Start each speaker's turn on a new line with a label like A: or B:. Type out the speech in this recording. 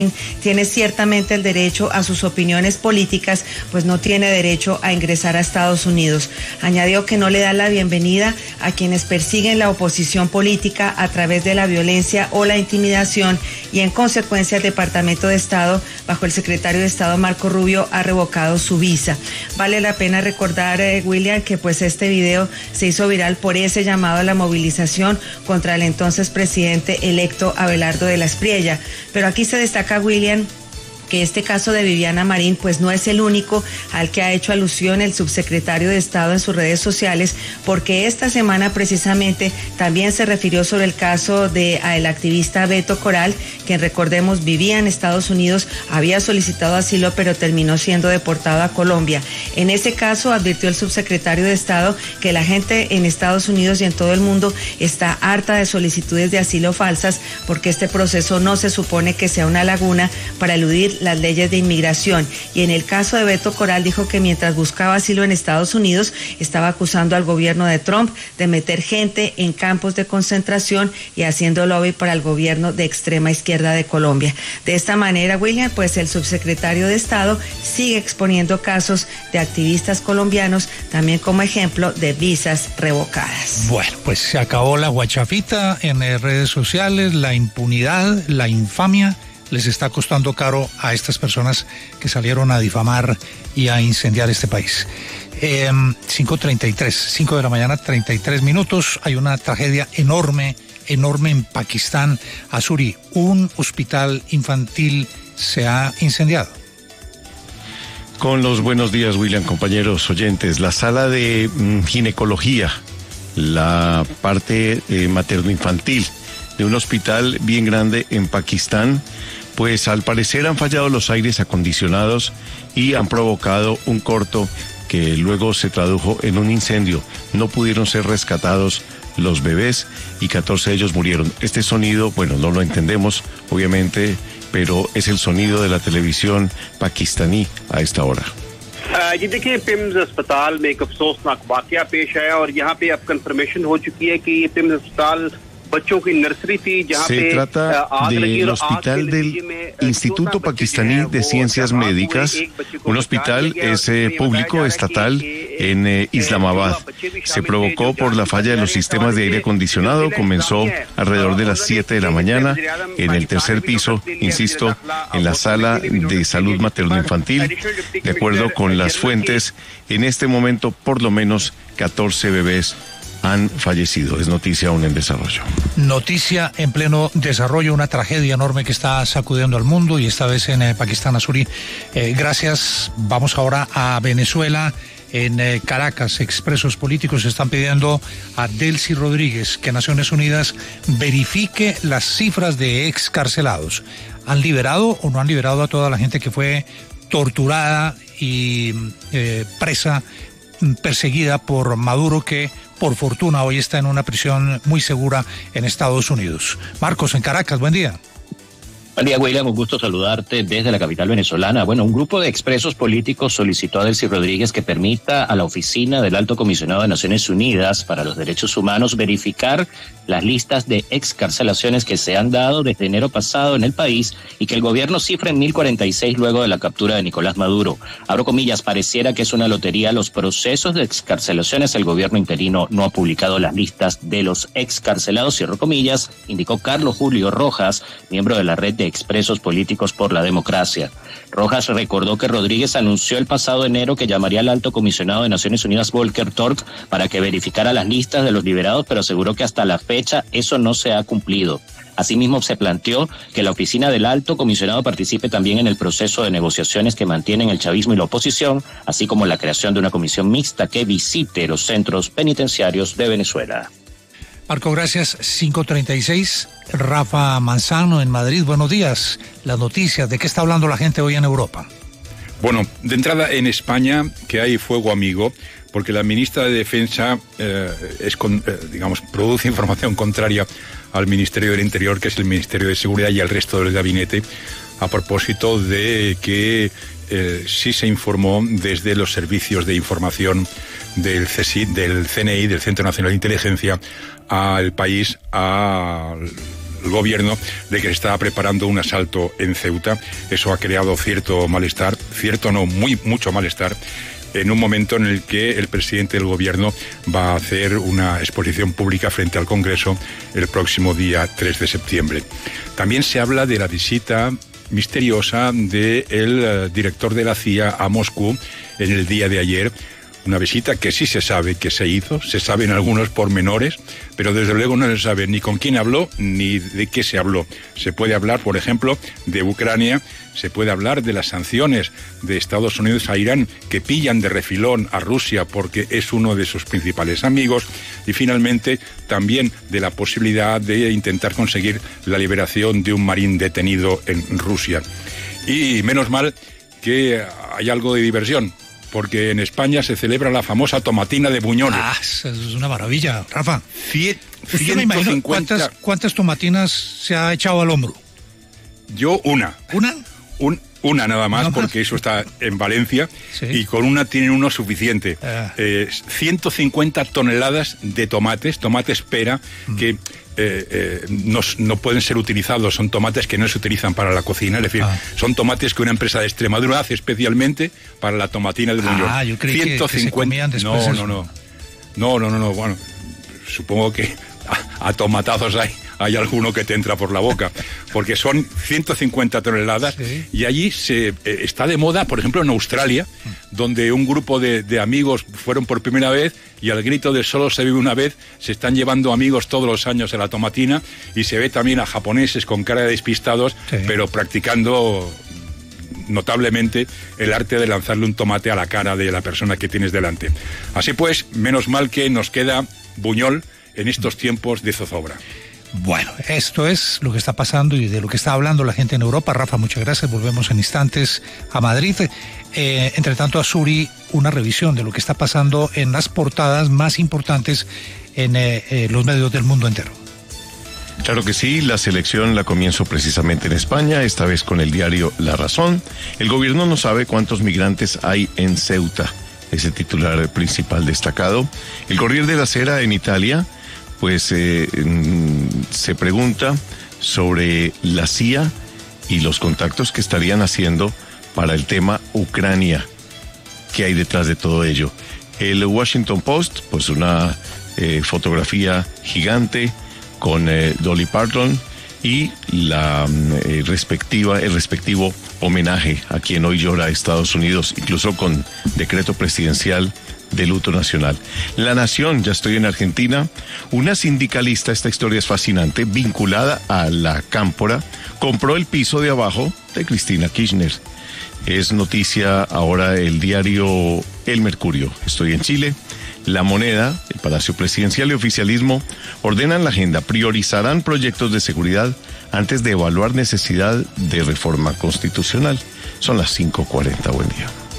A: tiene ciertamente el derecho a sus opiniones políticas, pues no tiene derecho a ingresar a Estados Unidos. Añadió que no le da la bienvenida a quienes persiguen la oposición política a través de la violencia o la intimidación, y en consecuencia el Departamento de Estado, bajo el secretario de Estado Marco Rubio, ha revocado su visa. Vale la pena recordar, William, que pues este video se hizo viral por ese llamado a la movilización contra el entonces presidente electo Abelardo de la Espriella. Pero aquí se destaca, William, que este caso de Viviana Marín pues no es el único al que ha hecho alusión el subsecretario de Estado en sus redes sociales, porque esta semana precisamente también se refirió sobre el caso del activista Beto Coral, quien, recordemos, vivía en Estados Unidos, había solicitado asilo pero terminó siendo deportado a Colombia. En ese caso advirtió el subsecretario de Estado que la gente en Estados Unidos y en todo el mundo está harta de solicitudes de asilo falsas, porque este proceso no se supone que sea una laguna para eludir las leyes de inmigración. Y en el caso de Beto Coral dijo que mientras buscaba asilo en Estados Unidos estaba acusando al gobierno de Trump de meter gente en campos de concentración y haciendo lobby para el gobierno de extrema izquierda de Colombia. De esta manera, William, pues el subsecretario de Estado sigue exponiendo casos de activistas colombianos, también como ejemplo de visas revocadas.
B: Bueno, pues se acabó la guachafita en redes sociales, la impunidad, la infamia les está costando caro a estas personas que salieron a difamar y a incendiar este país. 5:33, 5 de la mañana, 33 minutos. Hay una tragedia enorme en Pakistán. Azuri, un hospital infantil se ha incendiado.
C: Con los buenos días, William, compañeros oyentes. La sala de ginecología, la parte materno-infantil de un hospital bien grande en Pakistán, pues al parecer han fallado los aires acondicionados y han provocado un corto que luego se tradujo en un incendio. No pudieron ser rescatados los bebés y 14 de ellos murieron. Este sonido, bueno, no lo entendemos, obviamente, pero es el sonido de la televisión pakistaní a esta hora.
D: ये देखिए पिम्स अस्पताल में एक अफसोसनाक वाकया पेश आया और यहाँ पे अब कंफर्मेशन हो चुकी है कि ये पिम्स अस्पताल
C: Se trata del hospital del Instituto Pakistaní de Ciencias Médicas. Un hospital es público, estatal, en Islamabad. Se provocó por la falla de los sistemas de aire acondicionado. Comenzó alrededor de las 7 de la mañana en el tercer piso, insisto, en la sala de salud materno-infantil. De acuerdo con las fuentes, en este momento por lo menos 14 bebés han fallecido. Es noticia aún en desarrollo.
B: Noticia en pleno desarrollo, una tragedia enorme que está sacudiendo al mundo y esta vez en Pakistán, Azuri. Gracias. Vamos ahora a Venezuela. En Caracas, expresos políticos están pidiendo a Delcy Rodríguez que Naciones Unidas verifique las cifras de excarcelados. ¿Han liberado o no han liberado a toda la gente que fue torturada y presa, perseguida por Maduro, que por fortuna hoy está en una prisión muy segura en Estados Unidos? Marcos, en Caracas, buen día.
E: Buen día, William, un gusto saludarte desde la capital venezolana. Bueno, un grupo de expresos políticos solicitó a Delcy Rodríguez que permita a la oficina del Alto Comisionado de Naciones Unidas para los Derechos Humanos verificar las listas de excarcelaciones que se han dado desde enero pasado en el país y que el gobierno cifra en 1046 luego de la captura de Nicolás Maduro. Abro comillas, pareciera que es una lotería los procesos de excarcelaciones. El gobierno interino no ha publicado las listas de los excarcelados, cierro comillas, indicó Carlos Julio Rojas, miembro de la red de expresos políticos por la democracia. Rojas recordó que Rodríguez anunció el pasado enero que llamaría al Alto Comisionado de Naciones Unidas, Volker Turk, para que verificara las listas de los liberados, pero aseguró que hasta la fecha eso no se ha cumplido. Asimismo, se planteó que la oficina del Alto Comisionado participe también en el proceso de negociaciones que mantienen el chavismo y la oposición, así como la creación de una comisión mixta que visite los centros penitenciarios de Venezuela.
B: Marco, gracias. 5:36. Rafa Manzano en Madrid, buenos días. Las noticias, ¿de qué está hablando la gente hoy en Europa?
F: Bueno, de entrada en España, que hay fuego amigo, porque la ministra de Defensa produce información contraria al Ministerio del Interior, que es el Ministerio de Seguridad, y al resto del gabinete, a propósito de que sí se informó desde los servicios de información del CSIC, del CNI, del Centro Nacional de Inteligencia, al país, a gobierno de que se estaba preparando un asalto en Ceuta. Eso ha creado cierto malestar, mucho malestar, en un momento en el que el presidente del gobierno va a hacer una exposición pública frente al Congreso el próximo día 3 de septiembre. También se habla de la visita misteriosa del director de la CIA a Moscú en el día de ayer. Una visita que sí se sabe que se hizo, se saben algunos pormenores, pero desde luego no se sabe ni con quién habló ni de qué se habló. Se puede hablar, por ejemplo, de Ucrania, se puede hablar de las sanciones de Estados Unidos a Irán, que pillan de refilón a Rusia porque es uno de sus principales amigos, y finalmente también de la posibilidad de intentar conseguir la liberación de un marín detenido en Rusia. Y menos mal que hay algo de diversión, porque en España se celebra la famosa tomatina de Buñol.
B: Ah, eso es una maravilla, Rafa.
F: Yo
B: me imagino, ¿cuántas tomatinas se ha echado al hombro?
F: Yo una.
B: ¿Una?
F: Una nada más, porque eso está en Valencia, sí. Y con una tienen uno suficiente. 150 toneladas de tomates pera, que no pueden ser utilizados, son tomates que no se utilizan para la cocina, es decir, son tomates que una empresa de Extremadura hace especialmente para la tomatina de Buñol.
B: Yo creí 150. Que se comían después.
F: No, bueno, supongo que a tomatazos hay alguno que te entra por la boca, porque son 150 toneladas, sí. Y allí está de moda, por ejemplo, en Australia, donde un grupo de amigos fueron por primera vez y al grito de solo se vive una vez, se están llevando amigos todos los años a la tomatina, y se ve también a japoneses con cara de despistados, sí. Pero practicando notablemente el arte de lanzarle un tomate a la cara de la persona que tienes delante. Así pues, menos mal que nos queda Buñol en estos tiempos de zozobra.
B: Bueno, esto es lo que está pasando y de lo que está hablando la gente en Europa. Rafa, muchas gracias. Volvemos en instantes a Madrid. Entre tanto, Azuri, una revisión de lo que está pasando en las portadas más importantes en los medios del mundo entero.
C: Claro que sí, la selección la comienzo precisamente en España, esta vez con el diario La Razón. El gobierno no sabe cuántos migrantes hay en Ceuta, es el titular principal destacado. El Corriere della Sera en Italia, pues se pregunta sobre la CIA y los contactos que estarían haciendo para el tema Ucrania. ¿Qué hay detrás de todo ello? El Washington Post, pues una fotografía gigante con Dolly Parton y el respectivo homenaje a quien hoy llora a Estados Unidos, incluso con decreto presidencial de luto nacional. La Nación, ya estoy en Argentina, una sindicalista, esta historia es fascinante, vinculada a la Cámpora, compró el piso de abajo de Cristina Kirchner. Es noticia ahora el diario El Mercurio. Estoy en Chile. La Moneda, el Palacio Presidencial y oficialismo ordenan la agenda, priorizarán proyectos de seguridad antes de evaluar necesidad de reforma constitucional. Son las 5:40, buen día.